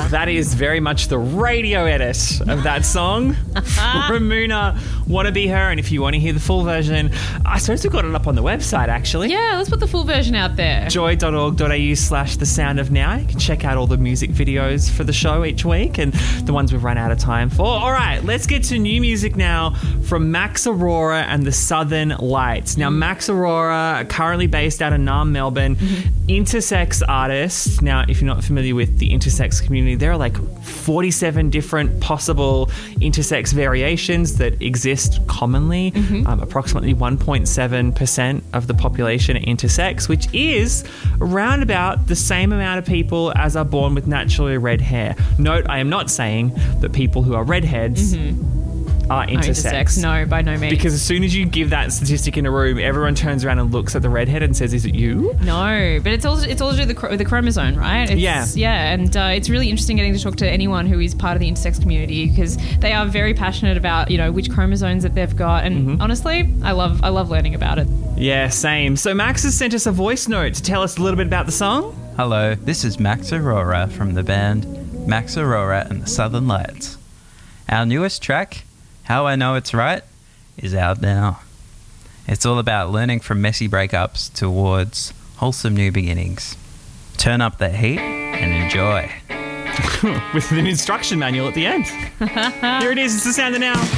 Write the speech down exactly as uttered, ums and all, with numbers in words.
that is very much the radio edit of that song from Moona, Wanna Be Her. And if you want to hear the full version, I suppose we've got it up on the website, actually. Yeah, let's put the full version out there. joy.org.au slash the sound of now. You can check out all the music videos for the show each week and the ones we've run out of time for. All right, let's get to new music now from Max Aurora and the Southern Lights. Now, Max Aurora, currently based out of Naarm, Melbourne, mm-hmm. intersex artist. Now, if you're not familiar with the intersex community, there are like forty-seven different possible intersex variations that exist commonly. Mm-hmm. Um, approximately one point seven percent of the population are intersex, which is around about the same amount of people as are born with naturally red hair. Note, I am not saying that people who are redheads mm-hmm. are intersex. intersex. No, by no means. Because as soon as you give that statistic in a room, everyone turns around and looks at the redhead and says, "Is it you?" No, but it's all it's all to do with the, the chromosome, right? It's, yeah, yeah, and uh, it's really interesting getting to talk to anyone who is part of the intersex community because they are very passionate about you know which chromosomes that they've got, and mm-hmm. honestly, I love I love learning about it. Yeah, same. So Max has sent us a voice note to tell us a little bit about the song. Hello, this is Max Aurora from the band Max Aurora and the Southern Lights. Our newest track, How I Know It's Right, is out now. It's all about learning from messy breakups towards wholesome new beginnings. Turn up the heat and enjoy. With an instruction manual at the end. Here it is, it's the sound of now.